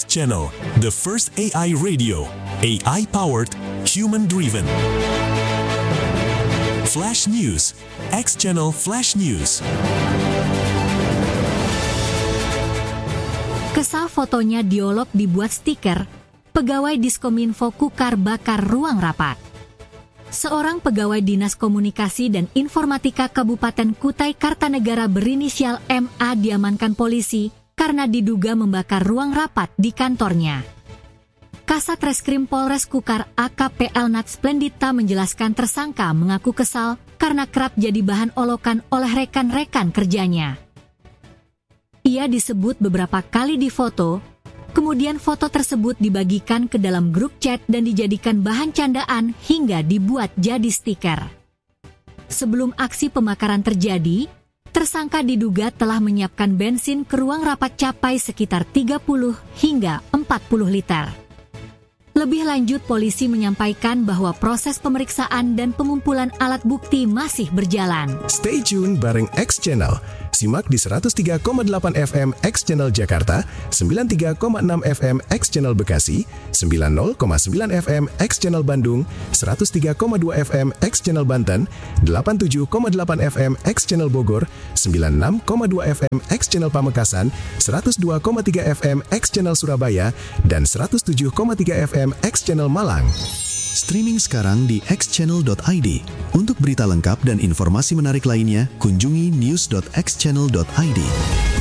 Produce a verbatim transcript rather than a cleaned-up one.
Channel, the first A I radio, A I-powered, human-driven. Flash News, X Channel Flash News. Kesal fotonya diolok dibuat stiker, pegawai Diskominfo kukar bakar ruang rapat. Seorang pegawai Dinas Komunikasi dan Informatika Kabupaten Kutai Kartanegara berinisial M A diamankan polisi karena diduga membakar ruang rapat di kantornya. Kasat Reskrim Polres Kukar A K P Elnat Splendita menjelaskan tersangka mengaku kesal karena kerap jadi bahan olokan oleh rekan-rekan kerjanya. Ia disebut beberapa kali difoto, kemudian foto tersebut dibagikan ke dalam grup chat dan dijadikan bahan candaan hingga dibuat jadi stiker. Sebelum aksi pembakaran terjadi, tersangka diduga telah menyiapkan bensin ke ruang rapat capai sekitar tiga puluh hingga empat puluh liter. Lebih lanjut, polisi menyampaikan bahwa proses pemeriksaan dan pengumpulan alat bukti masih berjalan. Stay tune bareng X Channel. Simak di seratus tiga koma delapan F M X Channel Jakarta, sembilan puluh tiga koma enam F M X Channel Bekasi, sembilan puluh koma sembilan F M X Channel Bandung, seratus tiga koma dua F M X Channel Banten, delapan puluh tujuh koma delapan F M X Channel Bogor, sembilan puluh enam koma dua F M X Channel Pamekasan, seratus dua koma tiga F M X Channel Surabaya, dan seratus tujuh koma tiga F M X Channel Malang. Streaming sekarang di x channel dot i d. Untuk berita lengkap dan informasi menarik lainnya, kunjungi news dot x channel dot i d.